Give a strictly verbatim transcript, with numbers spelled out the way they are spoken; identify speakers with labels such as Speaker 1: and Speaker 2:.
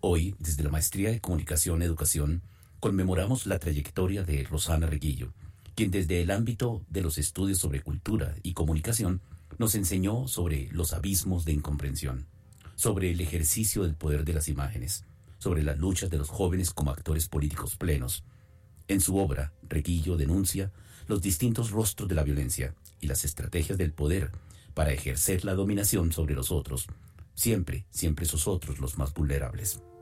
Speaker 1: Hoy, desde la Maestría de Comunicación y Educación, conmemoramos la trayectoria de Rosana Reguillo, quien desde el ámbito de los estudios sobre cultura y comunicación nos enseñó sobre los abismos de incomprensión, sobre el ejercicio del poder de las imágenes, sobre las luchas de los jóvenes como actores políticos plenos. En su obra, Reguillo denuncia los distintos rostros de la violencia y las estrategias del poder para ejercer la dominación sobre los otros, siempre, siempre esos otros los más vulnerables.